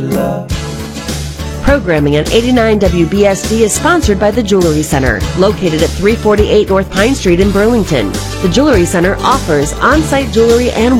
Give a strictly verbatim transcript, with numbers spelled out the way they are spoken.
Programming on eighty-nine W B S D is sponsored by the Jewelry Center, located at three forty-eight North Pine Street in Burlington. The Jewelry Center offers on-site jewelry and